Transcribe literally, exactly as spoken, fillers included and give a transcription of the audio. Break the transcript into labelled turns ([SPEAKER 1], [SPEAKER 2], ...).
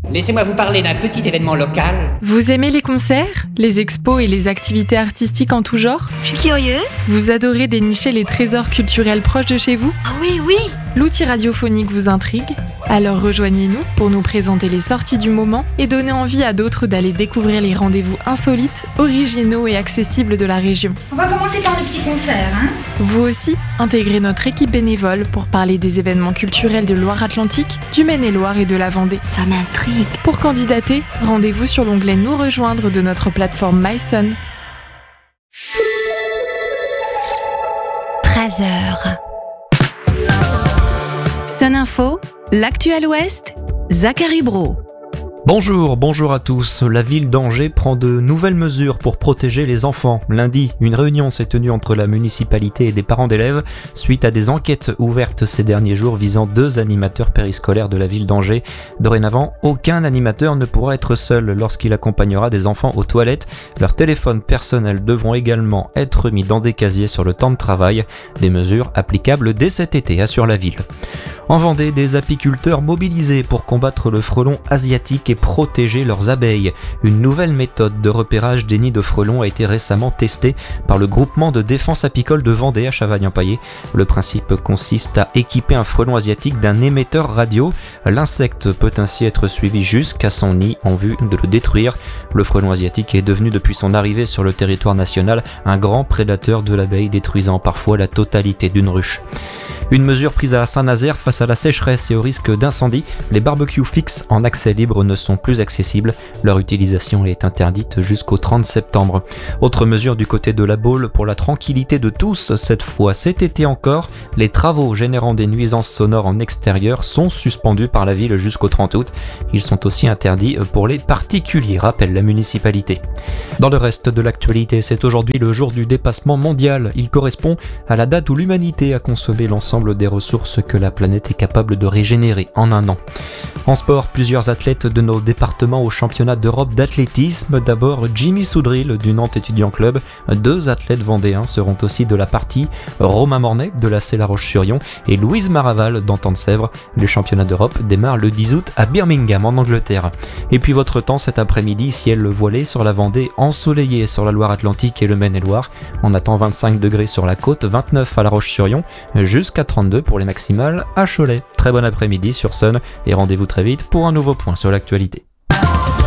[SPEAKER 1] Laissez-moi vous parler d'un petit événement local.
[SPEAKER 2] Vous aimez les concerts, les expos et les activités artistiques en tout genre ?
[SPEAKER 3] Je suis curieuse.
[SPEAKER 2] Vous adorez dénicher les trésors culturels proches de chez vous ?
[SPEAKER 3] Ah oui, oui.
[SPEAKER 2] L'outil radiophonique vous intrigue ? Alors rejoignez-nous pour nous présenter les sorties du moment et donner envie à d'autres d'aller découvrir les rendez-vous insolites, originaux et accessibles de la région.
[SPEAKER 3] On va commencer par le petit concert, hein ?
[SPEAKER 2] Vous aussi, intégrez notre équipe bénévole pour parler des événements culturels de Loire-Atlantique, du Maine-et-Loire et de la Vendée.
[SPEAKER 3] Ça m'intrigue.
[SPEAKER 2] Pour candidater, rendez-vous sur l'onglet Nous rejoindre de notre plateforme MySun.
[SPEAKER 4] treize heures. Sun Info, l'actuel Ouest, Zachary Brault.
[SPEAKER 5] Bonjour, bonjour à tous. La ville d'Angers prend de nouvelles mesures pour protéger les enfants. Lundi, une réunion s'est tenue entre la municipalité et des parents d'élèves suite à des enquêtes ouvertes ces derniers jours visant deux animateurs périscolaires de la ville d'Angers. Dorénavant, aucun animateur ne pourra être seul lorsqu'il accompagnera des enfants aux toilettes. Leurs téléphones personnels devront également être mis dans des casiers sur le temps de travail. Des mesures applicables dès cet été, assure la ville. En Vendée, des apiculteurs mobilisés pour combattre le frelon asiatique et protéger leurs abeilles. Une nouvelle méthode de repérage des nids de frelons a été récemment testée par le groupement de défense apicole de Vendée à Chavagne-en-Paillé. Le principe consiste à équiper un frelon asiatique d'un émetteur radio. L'insecte peut ainsi être suivi jusqu'à son nid en vue de le détruire. Le frelon asiatique est devenu depuis son arrivée sur le territoire national un grand prédateur de l'abeille, détruisant parfois la totalité d'une ruche. Une mesure prise à Saint-Nazaire face à la sécheresse et au risque d'incendie, les barbecues fixes en accès libre ne sont plus accessibles. Leur utilisation est interdite jusqu'au trente septembre. Autre mesure du côté de la Baule pour la tranquillité de tous, cette fois cet été encore, les travaux générant des nuisances sonores en extérieur sont suspendus par la ville jusqu'au trente août. Ils sont aussi interdits pour les particuliers, rappelle la municipalité. Dans le reste de l'actualité, c'est aujourd'hui le jour du dépassement mondial. Il correspond à la date où l'humanité a consommé l'ensemble des ressources que la planète est capable de régénérer en un an. En sport, plusieurs athlètes de nos départements au championnat d'Europe d'athlétisme. D'abord, Jimmy Soudril du Nantes Étudiant Club. Deux athlètes vendéens seront aussi de la partie. Romain Mornay de la La Roche-sur-Yon et Louise Maraval d'Antan-de-Sèvres. Le championnat d'Europe démarre le dix août à Birmingham en Angleterre. Et puis votre temps cet après-midi, ciel voilé sur la Vendée, ensoleillé sur la Loire-Atlantique et le Maine-et-Loire. On attend vingt-cinq degrés sur la côte, vingt-neuf à La Roche-sur-Yon, jusqu'à trente-deux pour les maximales à Cholet. Très bon après-midi sur Sun et rendez-vous très vite pour un nouveau point sur l'actualité.